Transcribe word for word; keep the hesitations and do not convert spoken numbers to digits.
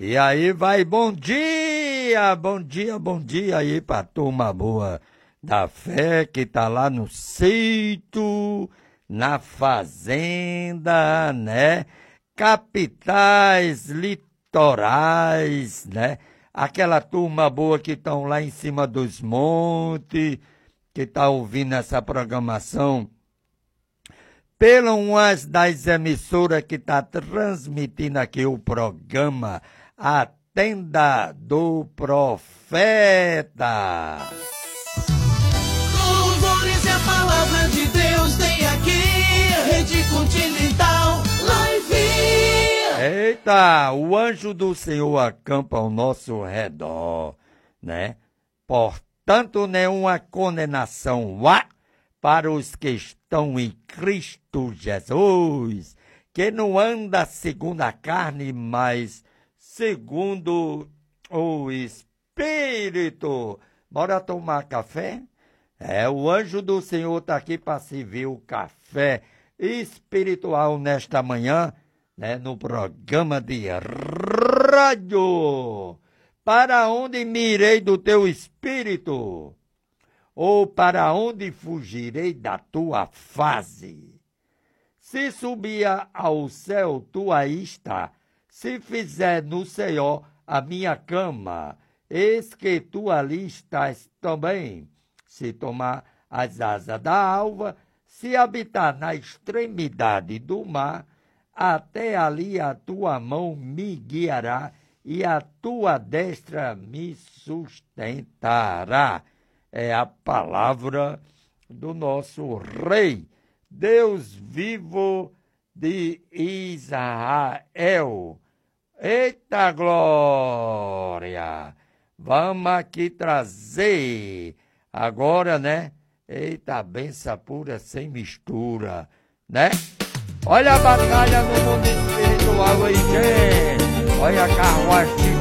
E aí vai, bom dia, bom dia, bom dia aí pra turma boa da fé que tá lá no sítio, na fazenda, né? Capitais, litorais, né? Aquela turma boa que estão lá em cima dos montes, que tá ouvindo essa programação pela uma das emissoras que está transmitindo aqui o programa A Tenda do Profeta. Louvores e a palavra de Deus tem aqui, Rede Continental Live. Eita, o anjo do Senhor acampa ao nosso redor, né? Portanto, nenhuma condenação há para os que estão em Cristo Jesus, que não anda segundo a carne, mas segundo o Espírito. Bora tomar café? É, o anjo do Senhor está aqui para servir o café espiritual nesta manhã, né, no programa de rádio. Para onde mirei do teu espírito? Ou para onde fugirei da tua face? Se subir ao céu, tu aí está. Se fizer no Senhor a minha cama, eis que tu ali estás também. Se tomar as asas da alva, se habitar na extremidade do mar, até ali a tua mão me guiará e a tua destra me sustentará. É a palavra do nosso Rei, Deus vivo de Israel. Eita glória! Vamos aqui trazer agora, né? Eita, benção pura sem mistura, né? Olha a batalha no mundo espiritual aí, gente! Olha a carruagem